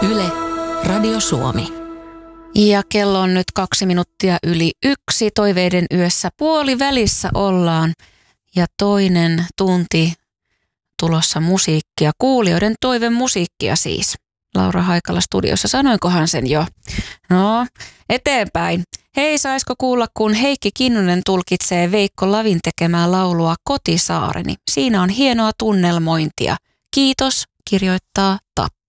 Yle, Radio Suomi. Ja kello on nyt 1:02. Toiveiden yössä puolivälissä ollaan. Ja toinen tunti tulossa musiikkia. Kuulijoiden toivemusiikkia siis. Laura Haikala studiossa. Sanoinkohan sen jo? No, eteenpäin. Hei, saisko kuulla, kun Heikki Kinnunen tulkitsee Veikko Lavin tekemää laulua Kotisaareni. Siinä on hienoa tunnelmointia. Kiitos, kirjoittaa Tapio.